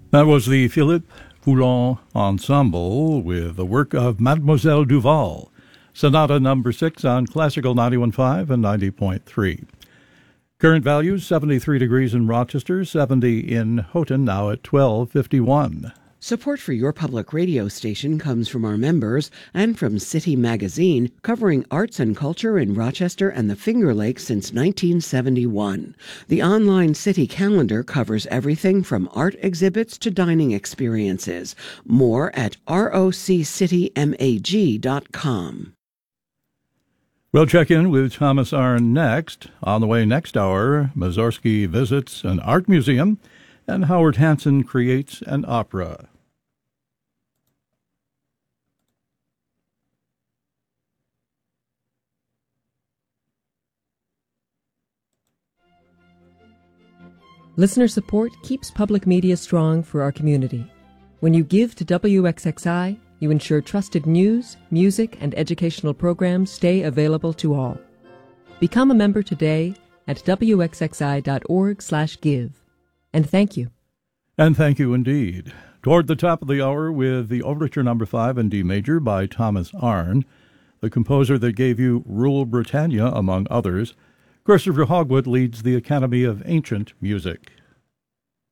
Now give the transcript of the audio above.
That was the Philippe Foulon Ensemble with the work of Mademoiselle Duval, Sonata No. 6 on Classical 91.5 and 90.3. Current values 73 degrees in Rochester, 70 in Houghton, now at 12:51. Support for your public radio station comes from our members and from City Magazine, covering arts and culture in Rochester and the Finger Lakes since 1971. The online City calendar covers everything from art exhibits to dining experiences. More at roccitymag.com. We'll check in with Thomas Arne next. On the way next hour, Mussorgsky visits an art museum, and Howard Hanson creates an opera. Listener support keeps public media strong for our community. When you give to WXXI, you ensure trusted news, music, and educational programs stay available to all. Become a member today at wxxi.org/give. And thank you. And thank you indeed. Toward the top of the hour with the Overture No. 5 in D major by Thomas Arne, the composer that gave you Rule Britannia, among others. Christopher Hogwood leads the Academy of Ancient Music.